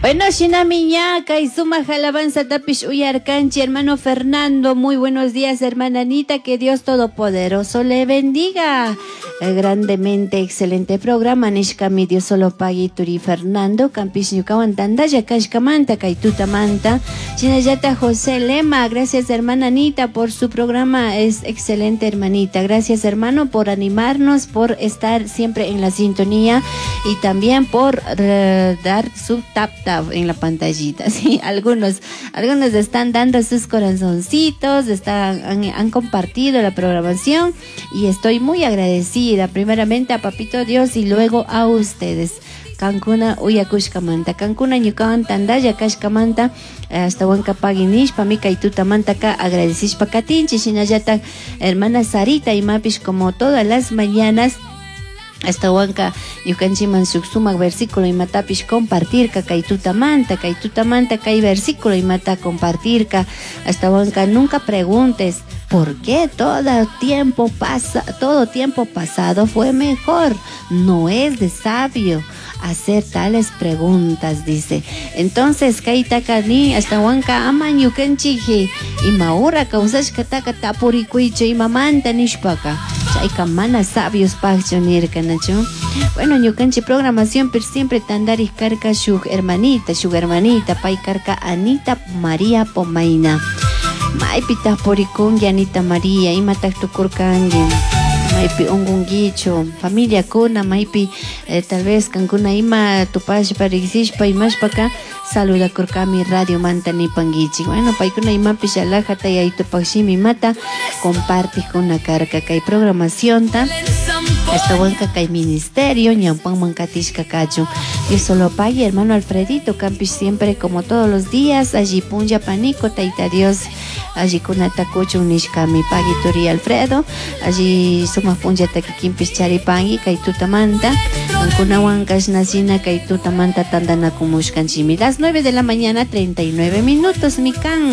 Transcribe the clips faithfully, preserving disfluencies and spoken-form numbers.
Bueno, Shinamiñaca y suma alabanza tapish uyarcanchi, hermano Fernando. Muy buenos días, hermana Anita. Que Dios Todopoderoso le bendiga eh, grandemente. Excelente programa. Nishkami Dios solo pague Turi Fernando. Campish Ñukawan Tandaya Kashkamanta Kaituta Manta. Chinayata José Lema. Gracias, hermana Anita, por su programa. Es excelente, hermanita. Gracias, hermano, por animarnos, por estar siempre en la sintonía y también por uh, dar su tap tap en la pantallita. Sí, algunos, algunos están dando sus corazoncitos, están, han, han compartido la programación y estoy muy agradecida primeramente a Papito Dios y luego a ustedes. Cancuna uyakushkamanta, Cancuna ñukawan tandaya kashkamanta, hasta Huanca Paginish, Pamica y Tutamanta acá agradecish pacatinchi, Shinayata, hermana Sarita y Mapish, como todas las mañanas. Hasta Huanca, Yucanchiman Suxuma, versículo y matapish compartir, Kaituta Manta, Kaituta Manta, Kai versículo y mata compartir, hasta Huanca, nunca preguntes por qué todo tiempo pasa, todo tiempo pasado fue mejor. No es de sabio hacer tales preguntas, dice. Entonces, Kaitakani, hasta Huanca, aman yucanchiji, y maura causas kataka tapurikuicho y mamanta nishpaka. Chaykamana sabios pachonirka, nacho. Bueno, yucanchi programación, pero siempre tandaris carca shug hermanita, shug hermanita, pai carca Anita María Pomaina. Maipita porikun Anita María, y matak tukurkangi. Maipi ungunguicho, familia kuna, maipi eh, tal vez cancuna ima tupash parixishpa imashpaka saluda kurkami radio manta ni pangichi. Bueno, paikuna ima pisalaja taya tupashimi mata comparte con la carga que hay programación ta hasta Huanca que hay ministerio ñampan mancatishka cacho. Yo solo pague, hermano Alfredito Campis, siempre como todos los días allí punja panico taita Dios. Allí con atacucho nishkami pagi turi Alfredo, allí suma punja takikimpis charipangi kaituta manta, con huancas nacina kaituta manta tandana kumushkanchimi. Las nueve de la mañana, treinta y nueve minutos, mi can.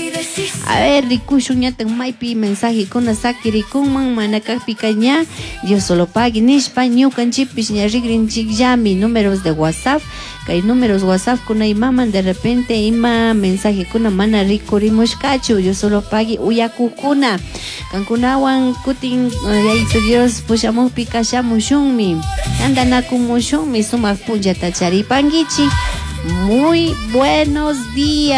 A ver, rikushu ñatan maipi mensaje con asakiri con man manaka picaña. Yo solo pagi nishpa ñukanchipis ñarigrinchik llami números de WhatsApp. Que hay números WhatsApp con ahí maman de repente ima mensaje con una mana ricurimush cacho. Yo solo pague uyakukuna cancunawan kutin ahí tu Dios pushamos pikashamushunmi andanakumushunmi sumak punja tachari pangichi. Muy buenos días.